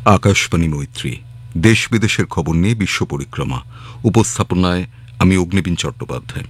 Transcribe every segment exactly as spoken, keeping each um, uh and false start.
আকাশবাণী মৈত্রী, দেশ বিদেশের খবর নিয়ে বিশ্ব পরিক্রমা। উপস্থাপনায় আমি অগ্নিবীণ চট্টোপাধ্যায়।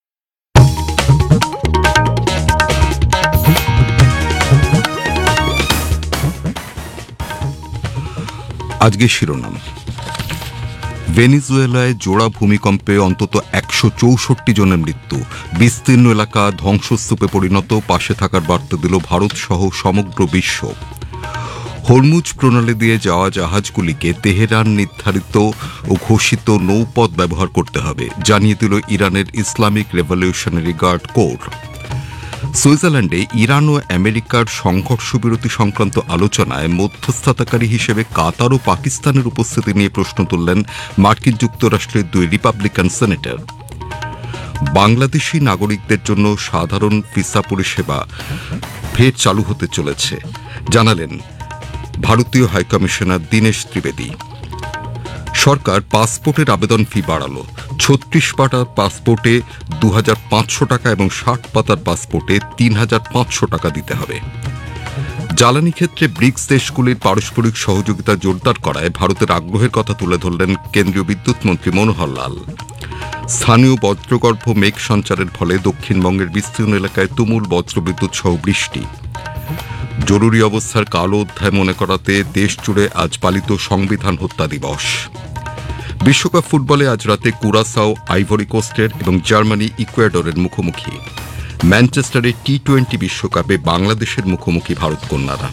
আজকে শিরোনাম: ভেনিজুয়েলায় জোড়া ভূমিকম্পে অন্তত একশো চৌষট্টি জনের মৃত্যু, বিস্তীর্ণ এলাকা ধ্বংসস্তূপে পরিণত, পাশে থাকার বার্তা দিল ভারত সহ সমগ্র বিশ্ব। হরমুজ প্রণালী দিয়ে যাওয়া জাহাজগুলিকে তেহরান নির্ধারিত ও ঘোষিত নৌপথ ব্যবহার করতে হবে, জানিয়ে দিল ইরানের ইসলামিক রেভলিউশনারি গার্ড কোর। সুইজারল্যান্ডে ইরান ও আমেরিকার সংঘর্ষবিরতি সংক্রান্ত আলোচনায় মধ্যস্থতাকারী হিসেবে কাতার ও পাকিস্তানের উপস্থিতি নিয়ে প্রশ্ন তুললেন মার্কিন যুক্তরাষ্ট্রের দুই রিপাবলিকান সেনেটর। বাংলাদেশি নাগরিকদের জন্য সাধারণ ভিসা পরিষেবা ফের চালু হতে চলেছে, জানালেন ভারতীয় হাইকমিশনার দীনেশ ত্রিবেদী। সরকার পাসপোর্টের আবেদন ফি বাড়াল। ছত্রিশ পাতার পাসপোর্টে দু হাজার পাঁচশো টাকা এবং ষাট পাতার পাসপোর্টে তিন হাজার পাঁচশো টাকা দিতে হবে। জ্বালানি ক্ষেত্রে ব্রিক্স দেশগুলির পারস্পরিক সহযোগিতা জোরদার করায় ভারতের আগ্রহের কথা তুলে ধরলেন কেন্দ্রীয় বিদ্যুৎ মন্ত্রী মনোহর লাল। স্থানীয় বজ্রগর্ভ মেঘ সঞ্চারের ফলে দক্ষিণবঙ্গের বিস্তীর্ণ এলাকায় তুমুল বজ্রবিদ্যুৎ সহ বৃষ্টি। জরুরি অবস্থার কালো অধ্যায় মনে করাতে দেশ জুড়ে আজ পালিত সংবিধান হত্যা দিবস। বিশ্বকাপ ফুটবলে আজ রাতে কুরাসাও আইভরি কোস্টের এবং জার্মানি ইকুয়েডরের মুখোমুখি। ম্যানচেস্টারে টি টোয়েন্টি বিশ্বকাপে বাংলাদেশের মুখোমুখি ভারত কন্যারা।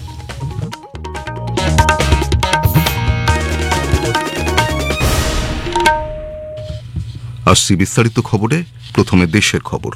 আসছি বিস্তারিত খবরে। প্রথমে দেশের খবর।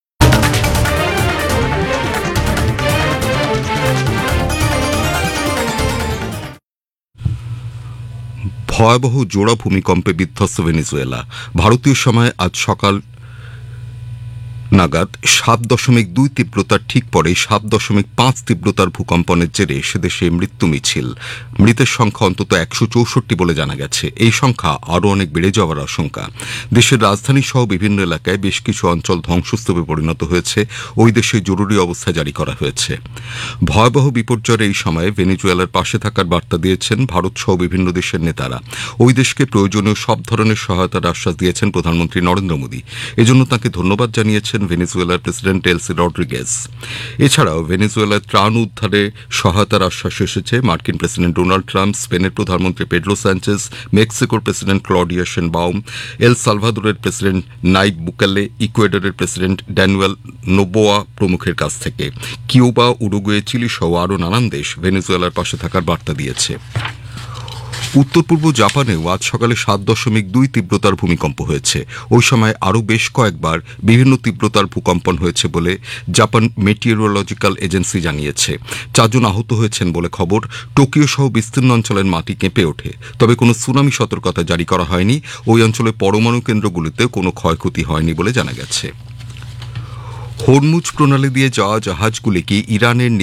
ভয়াবহ জোড়া ভূমিকম্পে বিধ্বস্ত ভেনেজুয়েলা। ভারতীয় সময় আজ সকাল নাগাদ সাত দশমিক দুই তীব্রতার ঠিক পরে সাত দশমিক পাঁচ তীব্রতার ভূকম্পনের জেরে সেদেশে মৃত্যু মিছিল। মৃতের সংখ্যা অন্তত একশো চৌষট্টি বলে জানা গেছে। এই সংখ্যা আরও অনেক বেড়ে যাওয়ার আশঙ্কা। দেশের রাজধানী সহ বিভিন্ন এলাকায় বেশ কিছু অঞ্চল ধ্বংসস্তূপে পরিণত হয়েছে। ওই দেশে জরুরি অবস্থা জারি করা হয়েছে। ভয়াবহ বিপর্যয়ের এই সময়ে ভেনেজুয়েলার পাশে থাকার বার্তা দিয়েছেন ভারত সহ বিভিন্ন দেশের নেতারা। ওই দেশকে প্রয়োজনীয় সব ধরনের সহায়তার আশ্বাস দিয়েছেন প্রধানমন্ত্রী নরেন্দ্র মোদী। এজন্য তাঁকে ধন্যবাদ জানিয়েছেন ভেনেজুয়েলার প্রেসিডেন্ট এলসি রড্রিগেজ। এছাড়াও ভেনেজুয়েলার ত্রাণ উদ্ধারে সহায়তার আশ্বাস এসেছে মার্কিন প্রেসিডেন্ট ডোনাল্ড ট্রাম্প, স্পেনের প্রধানমন্ত্রী পেড্রো সানচেজ, মেক্সিকোর প্রেসিডেন্ট ক্লডিয়া শেনবাউম, এল সালভাদোরের প্রেসিডেন্ট নাইব বুকেলে, ইকুয়েডরের প্রেসিডেন্ট ড্যানুয়েল নোবোয়া প্রমুখের কাছ থেকে। কিউবা, উরুগুয়ে, চিলি সহ আরও নানান দেশ ভেনেজুয়েলার পাশে থাকার বার্তা দিয়েছে। উত্তর পূর্ব জাপানেও আজ সকালে সাত দশমিক দুই তীব্রতার ভূমিকম্প হয়েছে। ওই সময় আরও বেশ কয়েকবার বিভিন্ন তীব্রতার ভূকম্পন হয়েছে বলে জাপান মেটিওরোলজিক্যাল এজেন্সি জানিয়েছে। চারজন আহত হয়েছেন বলে খবর। টোকিও সহ বিস্তীর্ণ অঞ্চলের মাটি কেঁপে ওঠে, তবে কোনো সুনামি সতর্কতা জারি করা হয়নি। ওই অঞ্চলের পরমাণু কেন্দ্রগুলিতে কোনো ক্ষয়ক্ষতি হয়নি বলে জানা গেছে। হরমুজ প্রণালী দিয়ে যাওয়া জাহাজগুলিকে ইরানের